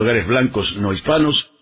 hogares blancos no hispanos,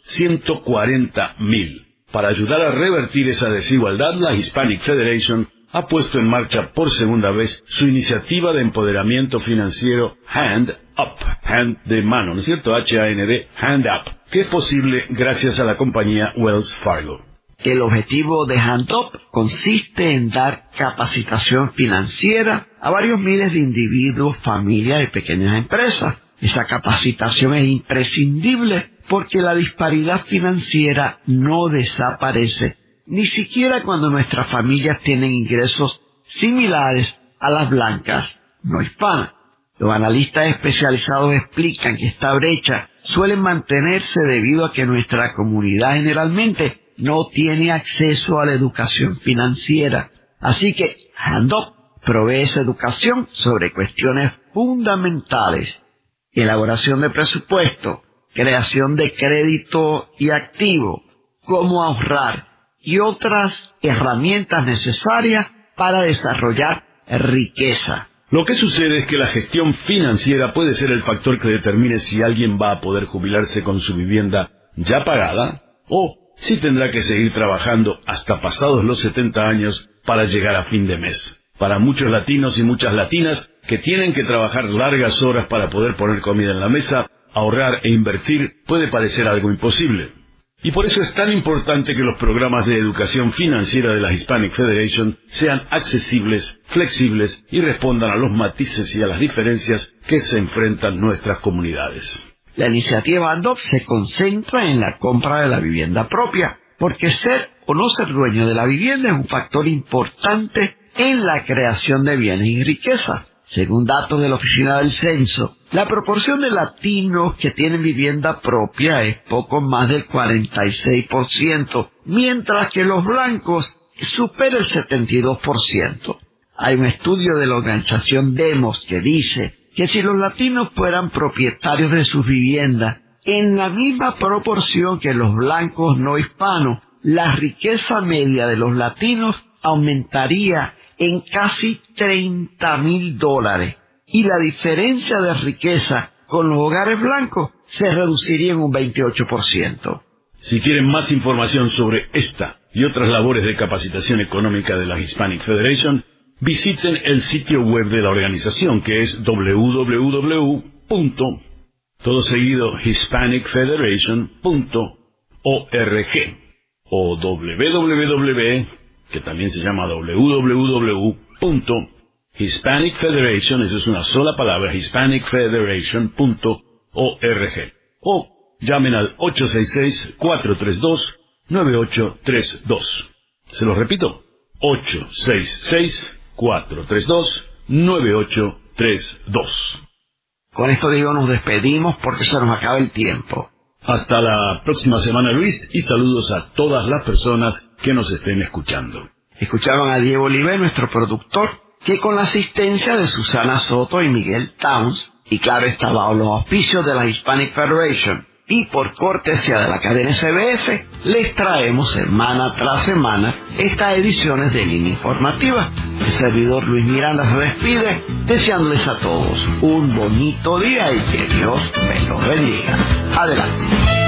140,000. Para ayudar a revertir esa desigualdad, la Hispanic Federation ha puesto en marcha por segunda vez su iniciativa de empoderamiento financiero Hand Up, Hand de mano, ¿no es cierto? H-A-N-D, Hand Up, que es posible gracias a la compañía Wells Fargo. El objetivo de Hand Up consiste en dar capacitación financiera a varios miles de individuos, familias y pequeñas empresas. Esa capacitación es imprescindible porque la disparidad financiera no desaparece, ni siquiera cuando nuestras familias tienen ingresos similares a las blancas no hispanas. Los analistas especializados explican que esta brecha suele mantenerse debido a que nuestra comunidad generalmente no tiene acceso a la educación financiera. Así que Hand Up provee esa educación sobre cuestiones fundamentales: elaboración de presupuesto, creación de crédito y activo, cómo ahorrar y otras herramientas necesarias para desarrollar riqueza. Lo que sucede es que la gestión financiera puede ser el factor que determine si alguien va a poder jubilarse con su vivienda ya pagada o si tendrá que seguir trabajando hasta pasados los 70 años para llegar a fin de mes. Para muchos latinos y muchas latinas que tienen que trabajar largas horas para poder poner comida en la mesa, ahorrar e invertir puede parecer algo imposible. Y por eso es tan importante que los programas de educación financiera de la Hispanic Federation sean accesibles, flexibles y respondan a los matices y a las diferencias que se enfrentan nuestras comunidades. La iniciativa Hand Up se concentra en la compra de la vivienda propia, porque ser o no ser dueño de la vivienda es un factor importante en la creación de bienes y riqueza. Según datos de la Oficina del Censo, la proporción de latinos que tienen vivienda propia es poco más del 46%, mientras que los blancos supera el 72%. Hay un estudio de la organización Demos que dice que si los latinos fueran propietarios de sus viviendas en la misma proporción que los blancos no hispanos, la riqueza media de los latinos aumentaría en casi $30,000 y la diferencia de riqueza con los hogares blancos se reduciría en un 28%. Si quieren más información sobre esta y otras labores de capacitación económica de la Hispanic Federation, visiten el sitio web de la organización, que es www.hispanicfederation.org o www, que también se llama www.hispanicfederation, eso es una sola palabra, hispanicfederation.org, o llamen al 866-432-9832. Se los repito, 866-432-9832. Con esto digo, nos despedimos porque se nos acaba el tiempo. Hasta la próxima semana, Luis, y saludos a todas las personas que nos estén escuchando. Escucharon a Diego Oliver, nuestro productor, que con la asistencia de Susana Soto y Miguel Towns, y claro, está bajo los auspicios de la Hispanic Federation, y por cortesía de la cadena CBS, les traemos semana tras semana estas ediciones de Línea Informativa. El servidor Luis Miranda se despide, deseándoles a todos un bonito día y que Dios me los bendiga. Adelante.